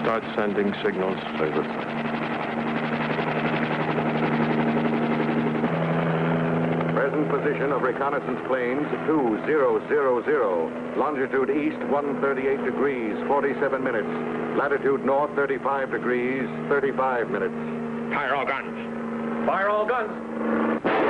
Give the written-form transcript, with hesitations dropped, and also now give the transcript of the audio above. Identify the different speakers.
Speaker 1: Start sending signals.
Speaker 2: Very good, sir.
Speaker 3: Present position of reconnaissance planes 2000. Longitude east 138 degrees, 47 minutes. Latitude north 35 degrees, 35 minutes.
Speaker 4: Fire all guns. Fire all guns.